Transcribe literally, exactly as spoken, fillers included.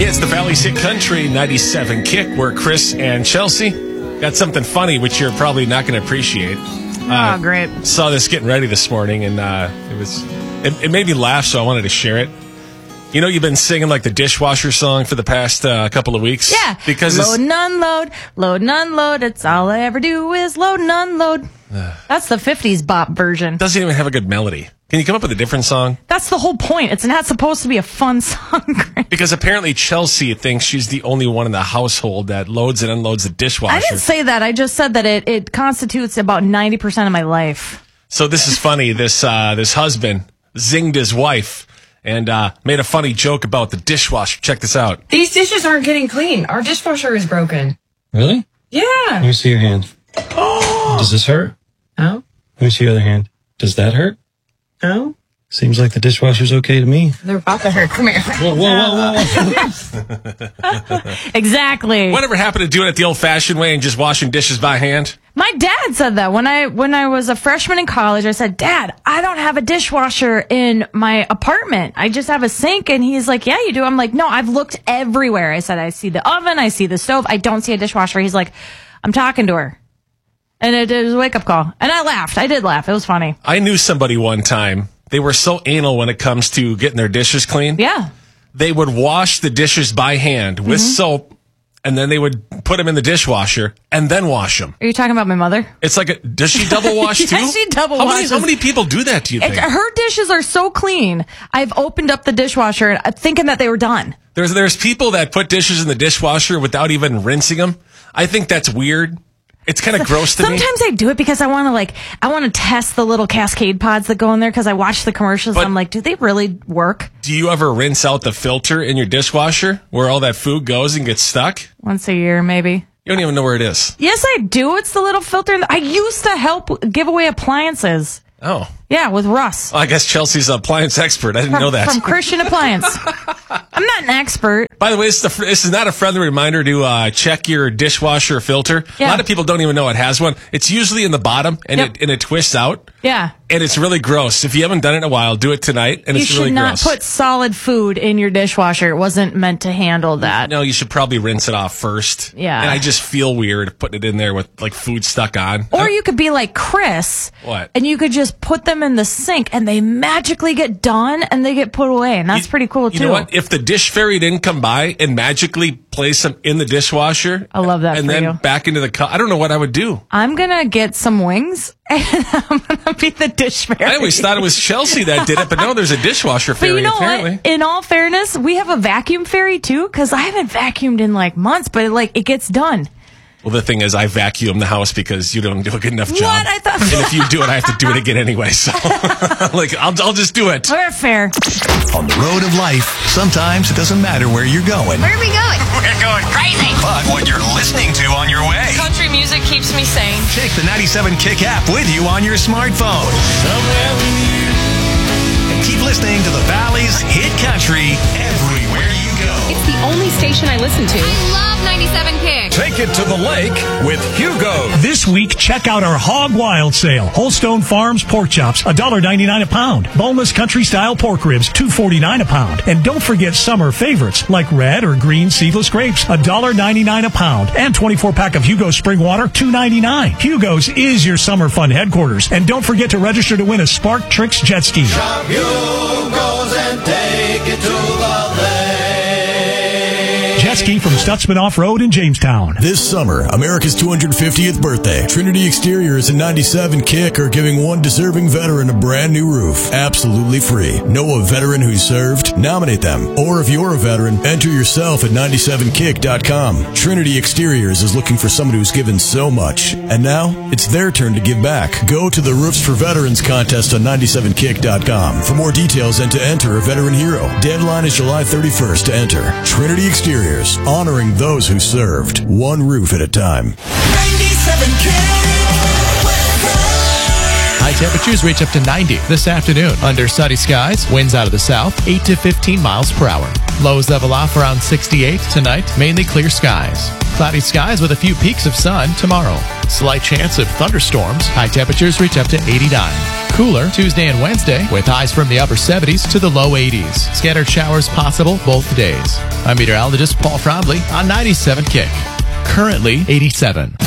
It's the Valley's Hit Country ninety-seven Kick, where Chris and Chelsea got something funny, which you're probably not going to appreciate. Uh, oh, great. Saw this getting ready this morning, and uh, it was it, it made me laugh, so I wanted to share it. You know, you've been singing like the dishwasher song for the past uh, couple of weeks? Yeah. Because load and unload, load and unload. That's all I ever do is load and unload. That's the fifties bop version. Doesn't even have a good melody. Can you come up with a different song? That's the whole point. It's not supposed to be a fun song. Because apparently Chelsea thinks she's the only one in the household that loads and unloads the dishwasher. I didn't say that. I just said that it, it constitutes about ninety percent of my life. So this is funny. This uh, this husband zinged his wife and uh, made a funny joke about the dishwasher. Check this out. These dishes aren't getting clean. Our dishwasher is broken. Really? Yeah. Let me see your hand. Oh. Does this hurt? No. Let me see your other hand. Does that hurt? No. Seems like the dishwasher's okay to me. They're about to hurt. Come here. Whoa, whoa, whoa, whoa. Exactly. Whatever happened to doing it the old-fashioned way and just washing dishes by hand? My dad said that when I when I was a freshman in college. I said, Dad, I don't have a dishwasher in my apartment. I just have a sink. And he's like, yeah, you do. I'm like, no, I've looked everywhere. I said, I see the oven. I see the stove. I don't see a dishwasher. He's like, I'm talking to her. And it, it was a wake-up call. And I laughed. I did laugh. It was funny. I knew somebody one time. They were so anal when it comes to getting their dishes clean. Yeah. They would wash the dishes by hand with mm-hmm. soap, and then they would put them in the dishwasher and then wash them. Are you talking about my mother? It's like, a, does she double wash too? Yes, she double how washes. Many, how many people do that, do you think? It, her dishes are so clean. I've opened up the dishwasher thinking that they were done. There's, there's people that put dishes in the dishwasher without even rinsing them. I think that's weird. It's kind of gross to Sometimes me. Sometimes I do it because I want to like I want to test the little Cascade pods that go in there because I watch the commercials. But and I'm like, do they really work? Do you ever rinse out the filter in your dishwasher where all that food goes and gets stuck? Once a year, maybe. You don't even know where it is. Yes, I do. It's the little filter. I used to help give away appliances. Oh. Yeah, with Russ. Well, I guess Chelsea's an appliance expert. I didn't from, know that. From Christian Appliance. I'm not an expert. By the way, this is, the, this is not a friendly reminder to uh, check your dishwasher filter. Yeah. A lot of people don't even know it has one. It's usually in the bottom, and, yep. it, and it twists out. Yeah. And it's really gross. If you haven't done it in a while, do it tonight, and you it's really gross. You should not put solid food in your dishwasher. It wasn't meant to handle that. No, you should probably rinse it off first. Yeah. And I just feel weird putting it in there with, like, food stuck on. Or you could be like Chris. What? And you could just put them in the sink, and they magically get done, and they get put away, and that's you, pretty cool, too. You know what? If the dish fairy didn't come by and magically place them in the dishwasher. I love that And for then you. back into the cup. I don't know what I would do. I'm going to get some wings, and I'm going to be the dish fairy. I always thought it was Chelsea that did it, but no, there's a dishwasher fairy, but you know apparently. What? In all fairness, we have a vacuum fairy, too, because I haven't vacuumed in, like, months, but, like, it gets done. Well, the thing is, I vacuum the house because you don't do a good enough job. What? I thought. And if you do it, I have to do it again anyway. So, like, I'll, I'll just do it. We're fair. On the road of life, sometimes it doesn't matter where you're going. Where are we going? We're going crazy. But what you're listening to on your way. Country music keeps me sane. Take the ninety-seven Kick app with you on your smartphone. Somewhere with you. And keep listening to the Valley's Hit Country everywhere you go. It's the only station I listen to. I love ninety-seven Kick. Take it to the lake with Hugo. This week, check out our Hog Wild sale. Holstone Farms pork chops, one dollar ninety-nine a pound. Boneless country-style pork ribs, two forty-nine a pound. And don't forget summer favorites like red or green seedless grapes, one dollar ninety-nine a pound. And twenty-four pack of Hugo Spring Water, two ninety-nine. Hugo's is your summer fun headquarters. And don't forget to register to win a Spark Tricks jet ski. Shop Hugo's and take it to the lake. Jet ski from Stutzman Off-Road in Jamestown. This summer, America's two hundred fiftieth birthday. Trinity Exteriors and ninety-seven Kick are giving one deserving veteran a brand new roof. Absolutely free. Know a veteran who served? Nominate them. Or if you're a veteran, enter yourself at ninety-seven kick dot com. Trinity Exteriors is looking for someone who's given so much. And now, it's their turn to give back. Go to the Roofs for Veterans contest on ninety-seven kick dot com for more details and to enter a veteran hero. Deadline is July thirty-first to enter. Trinity Exteriors. Honoring those who served, one roof at a time. ninety-seven High temperatures reach up to ninety this afternoon. Under sunny skies, winds out of the south, eight to fifteen miles per hour. Lows level off around sixty-eight. Tonight, mainly clear skies. Cloudy skies with a few peaks of sun tomorrow. Slight chance of thunderstorms. High temperatures reach up to eighty-nine. Cooler Tuesday and Wednesday with highs from the upper seventies to the low eighties. Scattered showers possible both days. I'm meteorologist Paul Frombley on ninety-seven Kick. Currently eighty-seven.